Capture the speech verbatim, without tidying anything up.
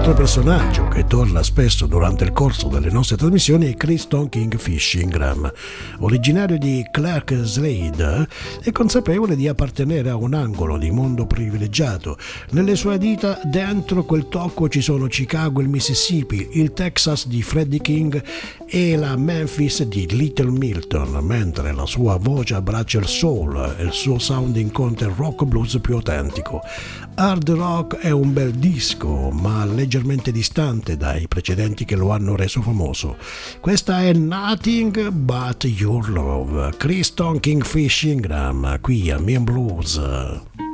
altro personaggio che torna spesso durante il corso delle nostre trasmissioni è Chris Tonking Fishingram. Originario di Clark Slade, è consapevole di appartenere a un angolo di mondo privilegiato. Nelle sue dita, dentro quel tocco, ci sono Chicago e il Mississippi, il Texas di Freddie King e la Memphis di Little Milton, mentre la sua voce abbraccia il soul e il suo sound incontra il rock blues più autentico. Hard rock è un bel disco, ma leggermente distante dai precedenti che lo hanno reso famoso. Questa è Nothing But Your Love, Chris Tonking Fishingram, qui a Mean Blues.